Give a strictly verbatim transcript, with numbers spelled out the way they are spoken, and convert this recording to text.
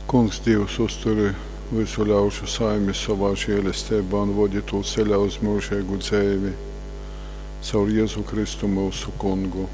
Kungs Dievs uzturi visu ļaušu saimi savā žēlestībā un vodi to ceļā uz mūžīgu dzēvi caur Jēzu Kristu mūsu Kungu.